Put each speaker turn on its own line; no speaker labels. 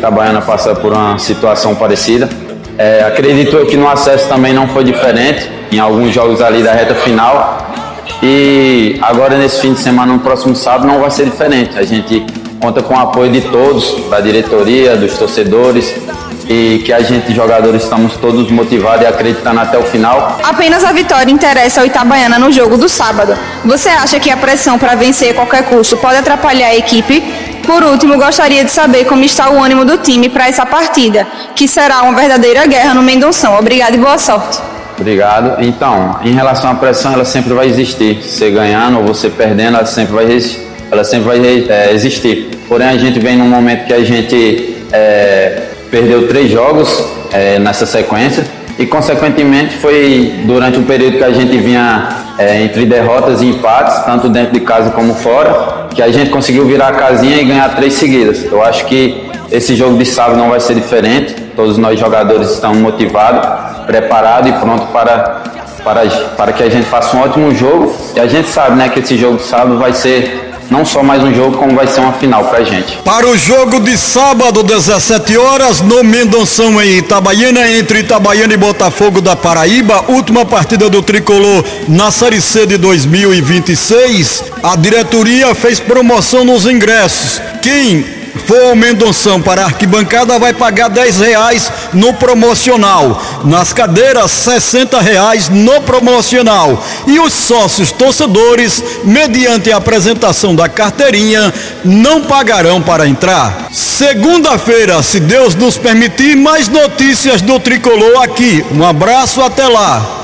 Itabaiana passa por uma situação parecida. Acredito eu que no acesso também não foi diferente, em alguns jogos ali da reta final. E agora nesse fim de semana, no próximo sábado, não vai ser diferente. A gente conta com o apoio de todos, da diretoria, dos torcedores, e que a gente, jogadores, estamos todos motivados e acreditando até o final.
Apenas a vitória interessa ao Itabaiana no jogo do sábado. Você acha que a pressão para vencer a qualquer custo pode atrapalhar a equipe? Por último, gostaria de saber como está o ânimo do time para essa partida, que será uma verdadeira guerra no Mendonção. Obrigado e boa sorte.
Obrigado. Então, em relação à pressão, ela sempre vai existir. Você ganhando ou você perdendo, ela sempre vai existir. Porém, a gente vem num momento que a gente perdeu 3 jogos nessa sequência e, consequentemente, foi durante um período que a gente vinha entre derrotas e empates, tanto dentro de casa como fora, que a gente conseguiu virar a casinha e ganhar 3 seguidas. Eu acho que esse jogo de sábado não vai ser diferente. Todos nós jogadores estamos motivados, preparados e prontos para que a gente faça um ótimo jogo. E a gente sabe, né, que esse jogo de sábado vai ser não só mais um jogo, como vai ser uma final pra gente.
Para o jogo de sábado, 17 horas, no Mendonção, em Itabaiana, entre Itabaiana e Botafogo da Paraíba, última partida do Tricolor na Série C de 2026, a diretoria fez promoção nos ingressos. Quem for ao Mendonção para a arquibancada vai pagar R$10 no promocional. Nas cadeiras, R$60 no promocional. E os sócios torcedores, mediante a apresentação da carteirinha, não pagarão para entrar. Segunda-feira, se Deus nos permitir, mais notícias do Tricolor aqui. Um abraço, até lá.